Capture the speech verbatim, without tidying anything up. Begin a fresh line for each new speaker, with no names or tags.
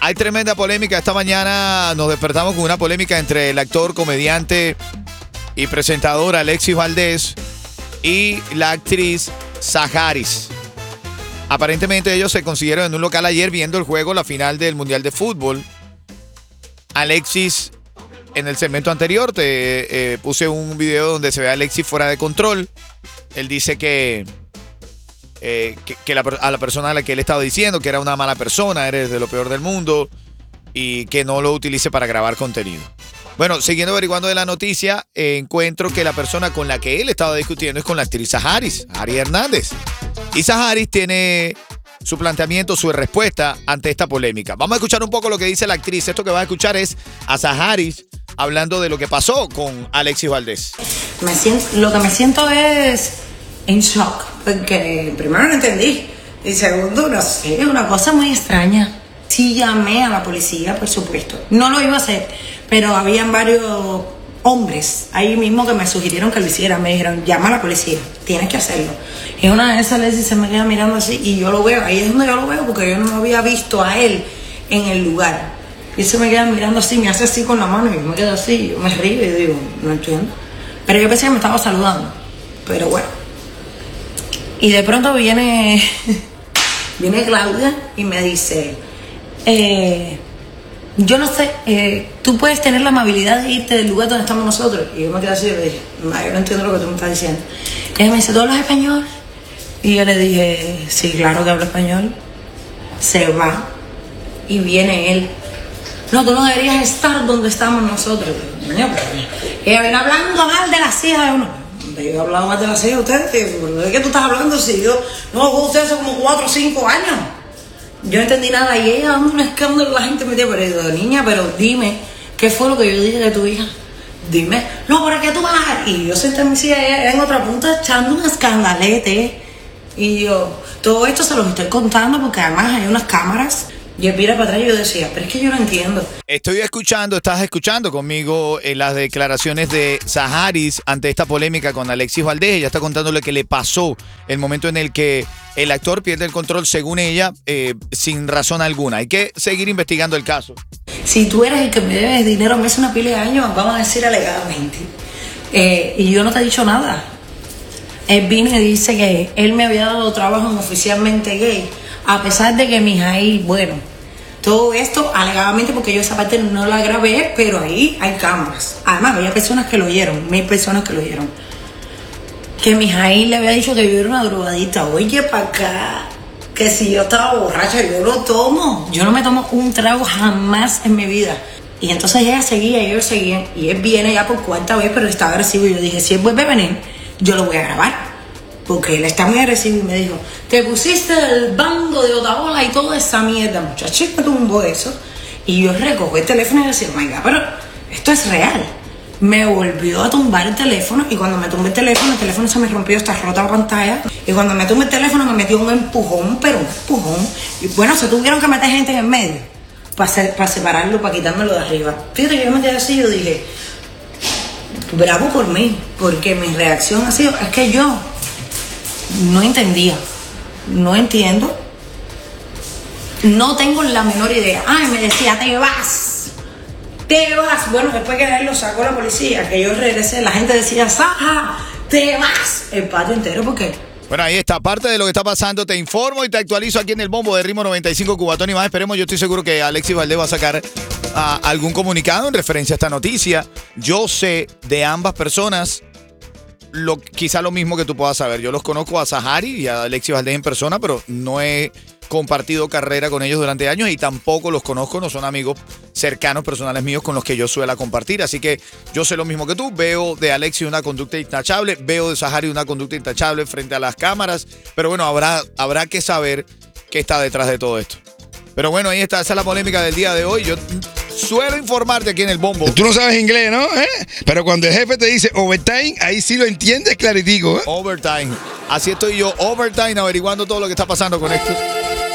hay tremenda polémica. Esta mañana nos despertamos con una polémica entre el actor, comediante y presentador Alexis Valdés y la actriz Saharis. Aparentemente ellos se consiguieron en un local ayer viendo el juego, la final del Mundial de Fútbol. Alexis, en el segmento anterior te eh, puse un video donde se ve a Alexis fuera de control. Él dice que, eh, que, que la, a la persona a la que él estaba diciendo que era una mala persona, eres de lo peor del mundo y que no lo utilice para grabar contenido. Bueno, siguiendo averiguando de la noticia, eh, encuentro que la persona con la que él estaba discutiendo es con la actriz Saharis, Saharis Hernández. Y Saharis tiene su planteamiento, su respuesta ante esta polémica. Vamos a escuchar un poco lo que dice la actriz. Esto que vas a escuchar es a Saharis hablando de lo que pasó con Alexis Valdés.
Me siento, lo que me siento es en shock, porque primero no entendí y segundo, no sé, es una cosa muy extraña. Sí llamé a la policía, por supuesto. No lo iba a hacer, pero habían varios hombres ahí mismo que me sugirieron que lo hiciera. Me dijeron, llama a la policía, tienes que hacerlo. Y una de esas Alexis se me queda mirando así y yo lo veo, ahí es donde yo lo veo porque yo no lo había visto a él en el lugar. Y se me queda mirando así, me hace así con la mano y yo me quedo así, yo me río y digo, no entiendo. Pero yo pensé que me estaba saludando, pero bueno. Y de pronto viene, viene Claudia y me dice, eh, yo no sé, eh, tú puedes tener la amabilidad de irte del lugar donde estamos nosotros. Y yo me quedé así y le dije, no, yo no entiendo lo que tú me estás diciendo. Y ella me dice, ¿tú hablas español? Y yo le dije, sí, claro que hablo español. Se va y viene él. No, tú no deberías estar donde estamos nosotros. Y ella viene hablando mal de las hijas de uno. Yo he hablado mal de las hijas de ustedes. ¿De qué tú estás hablando? Si yo no con ustedes hace como cuatro o cinco años. Yo no entendí nada y ella dando un escándalo, la gente me dice, pero niña, pero dime, ¿qué fue lo que yo dije de tu hija? Dime, no, ¿por qué tú vas? Y yo senté en mi silla ella en otra punta echando un escandalete. Y yo, todo esto se los estoy contando porque además hay unas cámaras. Y él mira para atrás y yo decía, pero es que yo no entiendo.
Estoy escuchando, estás escuchando conmigo eh, las declaraciones de Saharis ante esta polémica con Alexis Valdés. Ella está contando lo que le pasó, el momento en el que el actor pierde el control, según ella, eh, sin razón alguna. Hay que seguir investigando el caso.
Si tú eres el que me debes dinero, me hace una pila de años, vamos a decir alegadamente. Eh, y yo no te he dicho nada. Él vino y dice que él me había dado trabajo en Oficialmente Gay, a pesar de que mi hija ahí, bueno, todo esto alegadamente porque yo esa parte no la grabé, pero ahí hay cámaras. Además, había personas que lo oyeron, mil personas que lo oyeron. Que mi hija ahí le había dicho que yo era una drogadita. Oye, para acá, que si yo estaba borracha, yo lo tomo. Yo no me tomo un trago jamás en mi vida. Y entonces ella seguía, ellos seguían, y él viene ya por cuarta vez, pero estaba agresivo. Y yo dije, si él vuelve a venir, yo lo voy a grabar. Porque él está muy agresivo y me dijo, te pusiste el banco de Otaola y toda esa mierda, muchacho, me tumbó eso. Y yo recogí el teléfono y decía, oh my God, pero esto es real. Me volvió a tumbar el teléfono y cuando me tumbé el teléfono, el teléfono se me rompió, está rota la pantalla. Y cuando me tumbé el teléfono me metió un empujón, pero un empujón. Y bueno, se tuvieron que meter gente en el medio para, para separarlo, para quitármelo de arriba. Fíjate que yo me quedé así y yo dije, bravo por mí, porque mi reacción ha sido, es que yo no entendía, no entiendo, no tengo la menor idea. Ay, me decía, te vas, te vas. Bueno, después que él lo sacó la policía, que yo regresé, la gente decía, Saja, te vas. El patio entero, porque...
Bueno, ahí está, parte de lo que está pasando. Te informo y te actualizo aquí en el bombo de Ritmo noventa y cinco Cubatón y más. Esperemos, yo estoy seguro que Alexis Valdés va a sacar uh, algún comunicado en referencia a esta noticia. Yo sé de ambas personas Lo, quizá lo mismo que tú puedas saber. Yo los conozco a Saharis y a Alexis Valdés en persona, pero no he compartido carrera con ellos durante años y tampoco los conozco, no son amigos cercanos, personales míos con los que yo suela compartir. Así que yo sé lo mismo que tú. Veo de Alexis una conducta intachable, veo de Saharis una conducta intachable frente a las cámaras, pero bueno, habrá, habrá que saber qué está detrás de todo esto. Pero bueno, ahí está, esa es la polémica del día de hoy. Yo suelo informarte aquí en el bombo.
Tú no sabes inglés, ¿no? ¿Eh? Pero cuando el jefe te dice overtime, ahí sí lo entiendes claritico, ¿eh?
Overtime. Así estoy yo, overtime, averiguando todo lo que está pasando con esto.